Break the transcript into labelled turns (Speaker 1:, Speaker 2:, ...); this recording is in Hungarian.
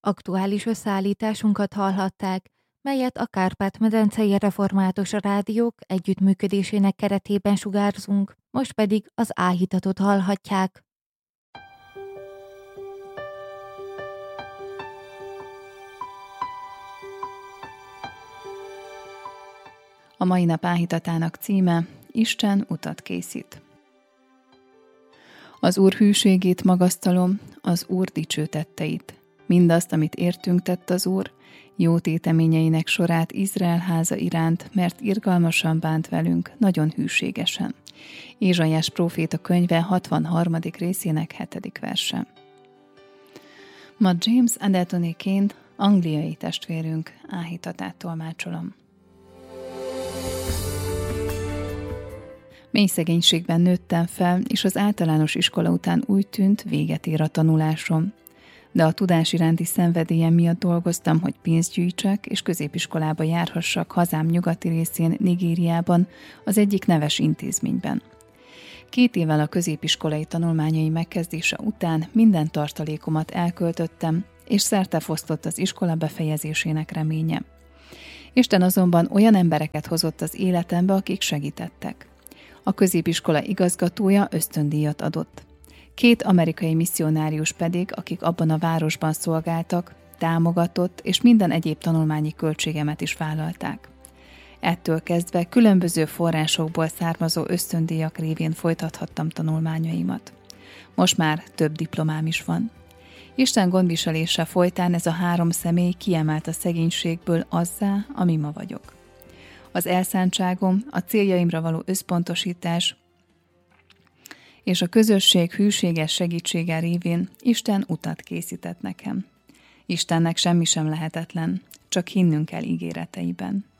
Speaker 1: Aktuális összeállításunkat hallhatták, melyet a Kárpát-medencei Református Rádiók együttműködésének keretében sugárzunk, most pedig az áhítatot hallhatják.
Speaker 2: A mai nap áhítatának címe: Isten utat készít. Az Úr hűségét magasztalom, az Úr dicső tetteit. Mindazt, amit értünk tett az Úr, jó téteményeinek sorát Izrael háza iránt, mert irgalmasan bánt velünk, nagyon hűségesen. Ézsaiás próféta könyve 63. részének 7. verse. Ma James Adetoné-ként angliai testvérünk áhítatát tolmácsolom. Mély szegénységben nőttem fel, és az általános iskola után úgy tűnt, véget ér a tanulásom. De a tudás iránti szenvedélyem miatt dolgoztam, hogy pénzt gyűjtsek, és középiskolába járhassak hazám nyugati részén, Nigériában, az egyik neves intézményben. 2 évvel a középiskolai tanulmányai megkezdése után minden tartalékomat elköltöttem, és szertefosztott az iskola befejezésének reménye. Isten azonban olyan embereket hozott az életembe, akik segítettek. A középiskola igazgatója ösztöndíjat adott. 2 amerikai misszionárius pedig, akik abban a városban szolgáltak, támogatott, és minden egyéb tanulmányi költségemet is vállalták. Ettől kezdve különböző forrásokból származó ösztöndíjak révén folytathattam tanulmányaimat. Most már több diplomám is van. Isten gondviselése folytán ez a 3 személy kiemelt a szegénységből azzá, ami ma vagyok. Az elszántságom, a céljaimra való összpontosítás és a közösség hűséges segítsége révén Isten utat készített nekem. Istennek semmi sem lehetetlen, csak hinnünk kell ígéreteiben.